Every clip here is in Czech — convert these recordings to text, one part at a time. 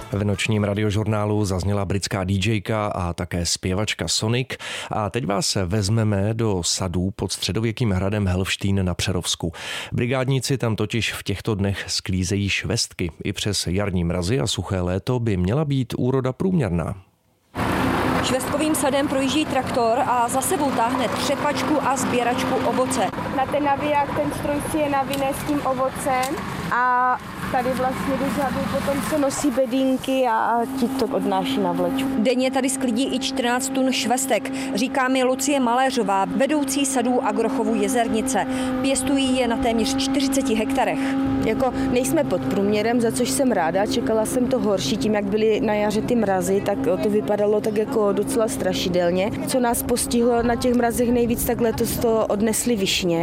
V nočním radiožurnálu zazněla britská DJka a také zpěvačka Sonic. A teď vás vezmeme do sadů pod středověkým hradem Helvštejn na Přerovsku. Brigádníci tam totiž v těchto dnech sklízejí švestky. I přes jarní mrazy a suché léto by měla být úroda průměrná. Švestkovým sadem projíždí traktor a za sebou táhne třepačku a sběračku ovoce. Na ten naviják ten stroj si je navine s tím ovocem a tady vlastně dozadu potom se nosí bedínky a ti to odnáší na vlečku. Denně tady sklidí i 14 tun švestek, říká mi Lucie Maléřová, vedoucí sadů Agrochovu Jezernice. Pěstují je na téměř 40 hektarech. Jako nejsme pod průměrem, za což jsem ráda, čekala jsem to horší, tím jak byly na jaře ty mrazy, tak to vypadalo tak jako docela strašidelně. Co nás postihlo na těch mrazech nejvíc, tak letos to odnesli višně.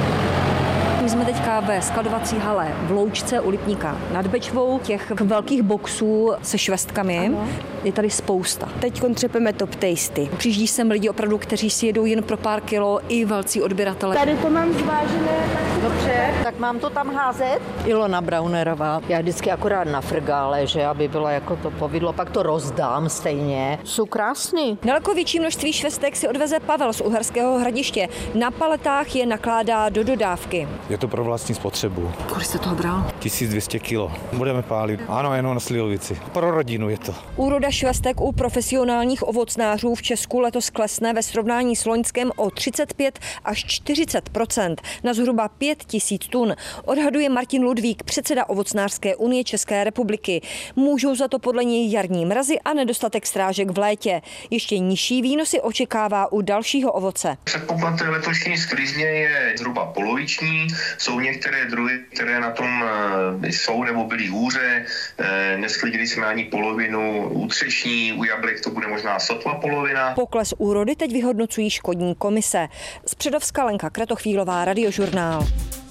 My jsme teďka ve skladovací hale v Loučce u Lipníka nad Bečvou, těch velkých boxů se švestkami. Ano. Je tady spousta. Teď třepeme top tasty. Přijíždí sem lidi opravdu, kteří si jedou jen pro pár kilo, i velcí odběratele. Tady to mám zvážené. Dobře, tak mám to tam házet? Ilona Braunerová. Já vždycky akorát na frgále, že aby bylo jako to povidlo, pak to rozdám stejně. Jsou krásný. Daleko větší množství švestek si odveze Pavel z Uherského Hradiště. Na paletách je nakládá do dodávky. Je to pro vlastní spotřebu. Kolik jste toho bral? 1200 kilo. Budeme pálit. Ano, jenom na Slivovici. Pro rodinu je to. Úroda švestek u profesionálních ovocnářů v Česku letos klesne ve srovnání s loňskem o 35 až 40% na zhruba 5000 tun. Odhaduje Martin Ludvík, předseda Ovocnářské unie České republiky. Můžou za to podle něj jarní mrazy a nedostatek srážek v létě. Ještě nižší výnosy očekává u dalšího ovoce. Předpoklad letošní sklizně je zhruba poloviční. Jsou některé druhy, které na tom jsou nebo byly hůře. Nesklidili jsme ani polovinu u třešní, u jablek to bude možná sotva polovina. Pokles úrody teď vyhodnocují škodní komise. Z Předovska Lenka Kratochvílová, Radiožurnál.